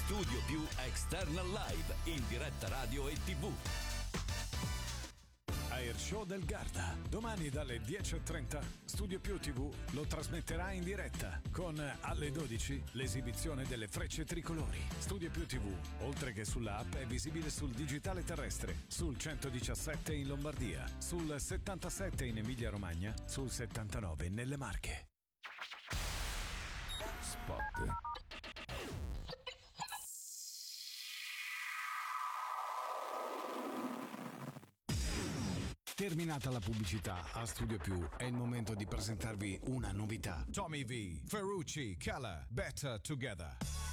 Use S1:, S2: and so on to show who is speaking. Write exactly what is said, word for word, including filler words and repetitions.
S1: Studio Più External Live, in diretta radio e tivù.
S2: Air Show del Garda. Domani dalle dieci e trenta Studio Più tivù lo trasmetterà in diretta con alle dodici l'esibizione delle frecce tricolori. Studio Più tivù, oltre che sulla app, è visibile sul digitale terrestre, sul centodiciassette in Lombardia, sul settantasette in Emilia Romagna, sul settantanove nelle Marche. Spot. Terminata la pubblicità, a Studio Più è il momento di presentarvi una novità. Tommy V, Ferrucci, Keller, Better Together.